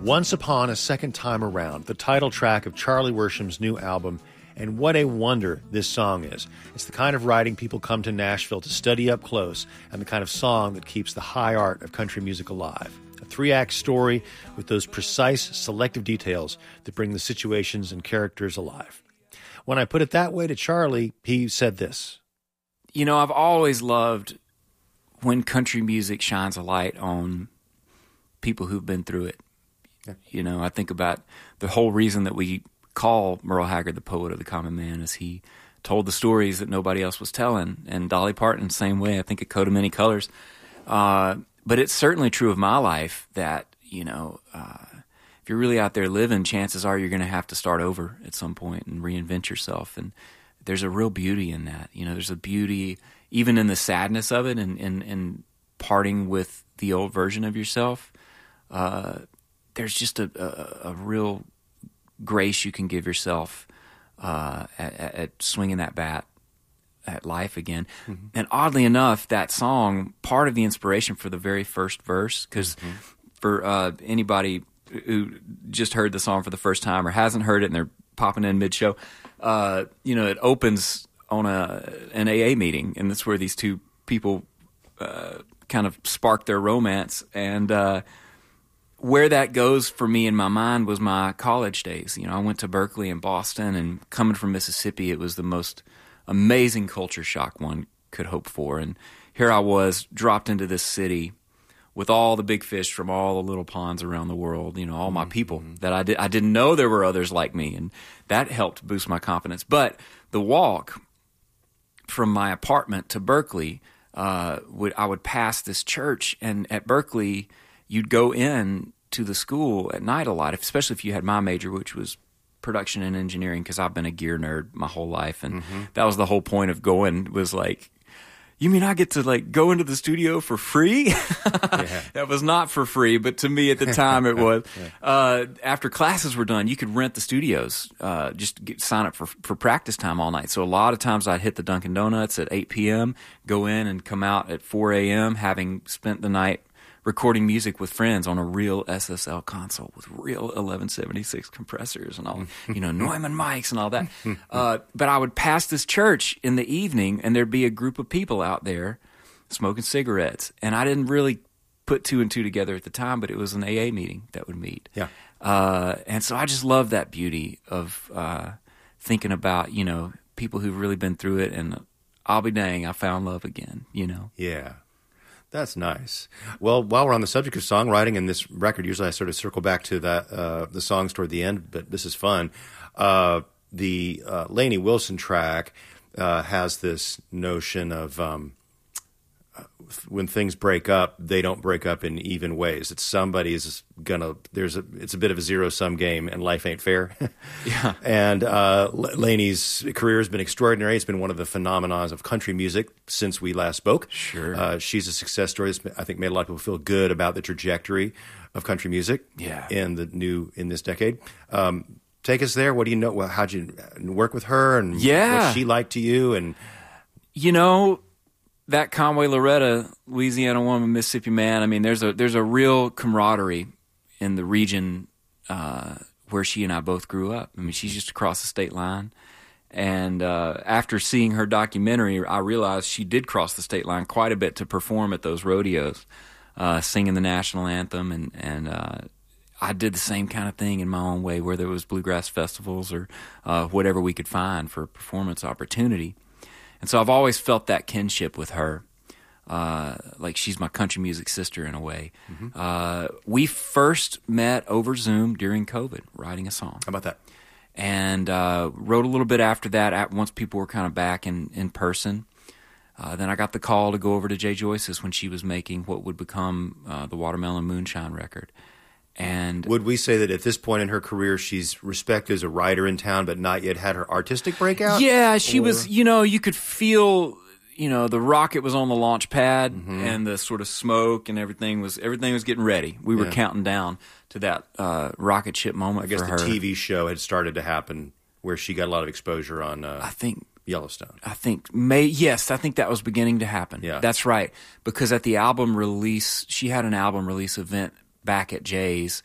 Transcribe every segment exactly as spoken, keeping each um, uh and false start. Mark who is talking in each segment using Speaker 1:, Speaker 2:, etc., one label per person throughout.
Speaker 1: Once Upon a Second Time Around, the title track of Charlie Worsham's new album, and what a wonder this song is. It's the kind of writing people come to Nashville to study up close, and the kind of song that keeps the high art of country music alive. A three-act story with those precise, selective details that bring the situations and characters alive. When I put it that way to Charlie, he said this.
Speaker 2: You know, I've always loved when country music shines a light on people who've been through it. Yeah. You know, I think about the whole reason that we call Merle Haggard the poet of the common man is he told the stories that nobody else was telling. And Dolly Parton, same way. I think a coat of many colors. Uh, but it's certainly true of my life that, you know, uh, if you're really out there living, chances are you're going to have to start over at some point and reinvent yourself. And there's a real beauty in that. You know, there's a beauty even in the sadness of it and, and, and parting with the old version of yourself. Uh, there's just a, a, a real grace you can give yourself uh, at, at swinging that bat at life again. Mm-hmm. And oddly enough, that song, part of the inspiration for the very first verse, because mm-hmm. for uh, anybody who just heard the song for the first time or hasn't heard it and they're popping in mid-show, uh, you know, it opens on a an A A meeting, and that's where these two people uh, kind of spark their romance. And uh, where that goes for me in my mind was my college days. You know, I went to Berkeley and Boston, and coming from Mississippi, it was the most amazing culture shock one could hope for. And here I was, dropped into this city with all the big fish from all the little ponds around the world, you know, all my people mm-hmm. that I, did, I didn't know there were others like me, and that helped boost my confidence. But the walk from my apartment to Berkeley, uh, would I would pass this church, and at Berkeley, you'd go in to the school at night a lot, especially if you had my major, which was production and engineering, because I've been a gear nerd my whole life, and mm-hmm. that was the whole point of going, was like, you mean I get to like go into the studio for free? Yeah. That was not for free, but to me at the time it was. Yeah. Uh, after classes were done, you could rent the studios, uh, just get, sign up for for practice time all night. So a lot of times I'd hit the Dunkin' Donuts at eight p.m., go in and come out at four a.m., having spent the night recording music with friends on a real S S L console with real eleven seventy-six compressors and all, you know, Neumann mics and all that. Uh, but I would pass this church in the evening, and there'd be a group of people out there smoking cigarettes. And I didn't really put two and two together at the time, but it was an A A meeting that would meet. Yeah. Uh, and so I just love that beauty of uh, thinking about, you know, people who've really been through it, and I'll be dang, I found love again, you know.
Speaker 1: Yeah. That's nice. Well, while we're on the subject of songwriting and this record, usually I sort of circle back to that uh, the songs toward the end, but this is fun. Uh, the uh, Lainey Wilson track uh, has this notion of um, when things break up, they don't break up in even ways. It's somebody's gonna. There's a. It's a bit of a zero sum game, and life ain't fair. Yeah. And uh, Lainey's career has been extraordinary. It's been one of the phenomena of country music since we last spoke. Sure. Uh, she's a success story that's, I think, made a lot of people feel good about the trajectory of country music. Yeah. In the new in this decade. Um, take us there. What do you know? Well, how'd you work with her, and
Speaker 2: yeah.
Speaker 1: what's she like to you? And
Speaker 2: you know. That Conway Loretta, Louisiana woman, Mississippi man, I mean, there's a there's a real camaraderie in the region uh, where she and I both grew up. I mean, she's just across the state line. And uh, after seeing her documentary, I realized she did cross the state line quite a bit to perform at those rodeos, uh, singing the national anthem. And, and uh, I did the same kind of thing in my own way, where there was bluegrass festivals or uh, whatever we could find for performance opportunity. And so I've always felt that kinship with her, uh, like she's my country music sister in a way. Mm-hmm. Uh, we first met over Zoom during COVID, writing a song.
Speaker 1: How about that?
Speaker 2: And uh, wrote a little bit after that, once people were kind of back in, in person. Uh, then I got the call to go over to Jay Joyce's when she was making what would become uh, the Watermelon Moonshine record. And
Speaker 1: would we say that at this point in her career, she's respected as a writer in town, but not yet had her artistic breakout?
Speaker 2: Yeah, she or? was, you know, you could feel, you know, the rocket was on the launch pad, mm-hmm. and the sort of smoke and everything was, everything was getting ready. We were yeah. counting down to that uh, rocket ship moment.
Speaker 1: I guess
Speaker 2: for
Speaker 1: the
Speaker 2: her.
Speaker 1: T V show had started to happen where she got a lot of exposure on uh,
Speaker 2: I think
Speaker 1: Yellowstone.
Speaker 2: I think, may yes, I think that was beginning to happen.
Speaker 1: Yeah.
Speaker 2: That's right. Because at the album release, she had an album release event back at Jay's,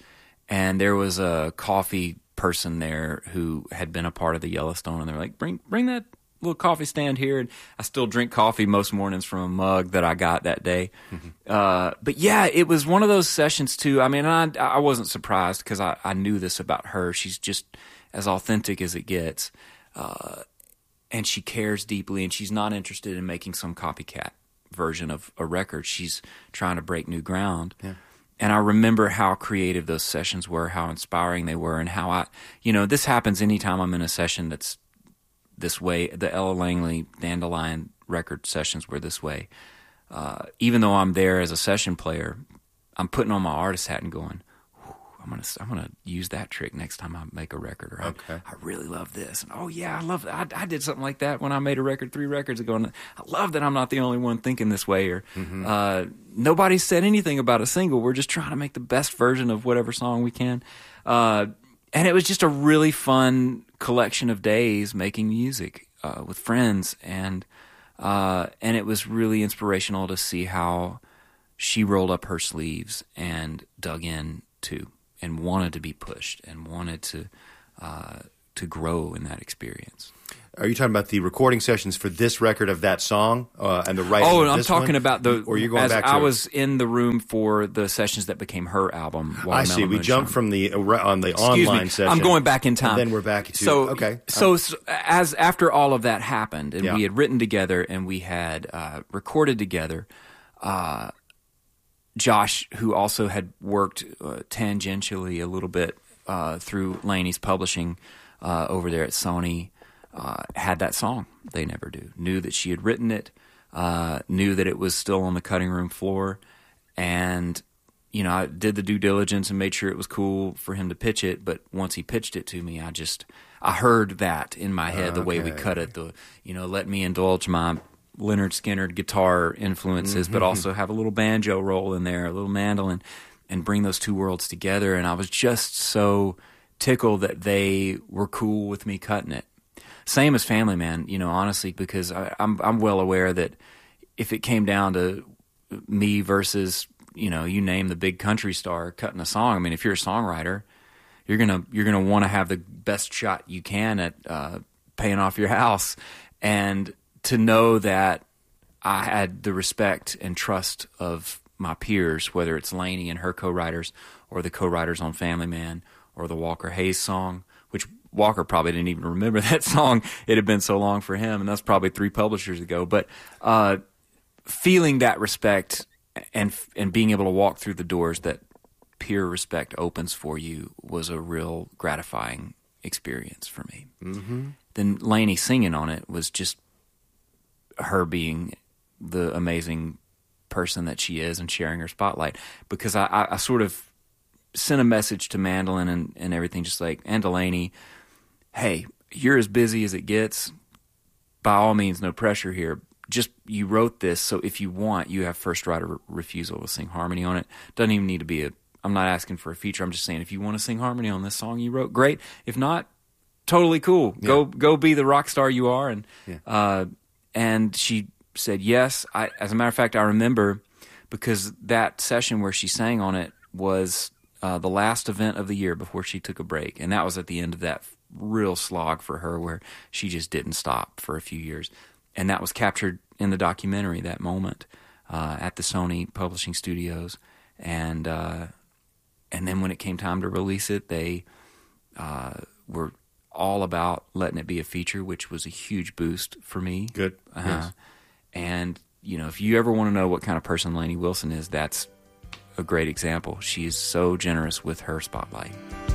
Speaker 2: and there was a coffee person there who had been a part of the Yellowstone, and they were like, bring bring that little coffee stand here. And I still drink coffee most mornings from a mug that I got that day. Mm-hmm. Uh, but yeah, it was one of those sessions too. I mean, I, I wasn't surprised because I, I knew this about her. She's just as authentic as it gets. Uh, and she cares deeply, and she's not interested in making some copycat version of a record. She's trying to break new ground.
Speaker 1: Yeah.
Speaker 2: And I remember how creative those sessions were, how inspiring they were, and how I, you know, this happens anytime I'm in a session that's this way. The Ella Langley Dandelion record sessions were this way. Uh, even though I'm there as a session player, I'm putting on my artist hat and going, I'm gonna I'm gonna use that trick next time I make a record. Or
Speaker 1: okay.
Speaker 2: I, I really love this. And, oh yeah, I love that. I, I did something like that when I made a record three records ago. And I love that I'm not the only one thinking this way. Or mm-hmm. uh, nobody said anything about a single. We're just trying to make the best version of whatever song we can. Uh, and it was just a really fun collection of days making music uh, with friends, and uh, and it was really inspirational to see how she rolled up her sleeves and dug in too, and wanted to be pushed and wanted to uh, to grow in that experience.
Speaker 1: Are you talking about the recording sessions for this record of that song uh, and the writing?
Speaker 2: Oh,
Speaker 1: of
Speaker 2: I'm
Speaker 1: this
Speaker 2: talking
Speaker 1: one?
Speaker 2: about the.
Speaker 1: Or you're going
Speaker 2: as
Speaker 1: back to
Speaker 2: I was in the room for the sessions that became her album.
Speaker 1: I see. We jumped from the on the
Speaker 2: Excuse
Speaker 1: online
Speaker 2: me.
Speaker 1: session.
Speaker 2: I'm going back in time.
Speaker 1: And then we're back to
Speaker 2: so
Speaker 1: okay.
Speaker 2: So, so as after all of that happened, and
Speaker 1: Yeah.
Speaker 2: we had written together and we had uh, recorded together. Uh, Josh, who also had worked uh, tangentially a little bit uh, through Laney's publishing uh, over there at Sony, uh, had that song, They Never Do. Knew that she had written it, uh, knew that it was still on the cutting room floor, and you know, I did the due diligence and made sure it was cool for him to pitch it. But once he pitched it to me, I just I heard that in my head, the way we
Speaker 1: Okay.
Speaker 2: cut it. The you know, let me indulge my Leonard Skinner guitar influences, mm-hmm. but also have a little banjo roll in there, a little mandolin, and bring those two worlds together. And I was just so tickled that they were cool with me cutting it. Same as Family Man, you know, honestly, because I, I'm I'm well aware that if it came down to me versus, you know, you name the big country star cutting a song. I mean, if you're a songwriter, you're gonna you're gonna want to have the best shot you can at uh, paying off your house, and to know that I had the respect and trust of my peers, whether it's Laney and her co-writers, or the co-writers on Family Man, or the Walker Hayes song, which Walker probably didn't even remember that song. It had been so long for him, and that's probably three publishers ago. But uh, feeling that respect and and being able to walk through the doors that peer respect opens for you was a real gratifying experience for me.
Speaker 1: Mm-hmm.
Speaker 2: Then Laney singing on it was just her being the amazing person that she is and sharing her spotlight, because I, I, I sort of sent a message to Mandolin and, and everything, just like, and Delaney, hey, you're as busy as it gets. By all means, no pressure here. Just, you wrote this, so if you want, you have first right of refusal to sing harmony on it. Doesn't even need to be a, I'm not asking for a feature. I'm just saying, if you want to sing harmony on this song you wrote, great. If not, totally cool.
Speaker 1: Yeah.
Speaker 2: Go go be the rock star you are. And
Speaker 1: Yeah.
Speaker 2: uh, and she said yes. I, as a matter of fact, I remember, because that session where she sang on it was uh, the last event of the year before she took a break. And that was at the end of that real slog for her where she just didn't stop for a few years. And that was captured in the documentary, that moment, uh, at the Sony Publishing Studios. And uh, and then when it came time to release it, they uh, were all about letting it be a feature, which was a huge boost for me.
Speaker 1: Good.
Speaker 2: Uh,
Speaker 1: Yes.
Speaker 2: And, you know, if you ever want to know what kind of person Lainey Wilson is, that's a great example. She is so generous with her spotlight.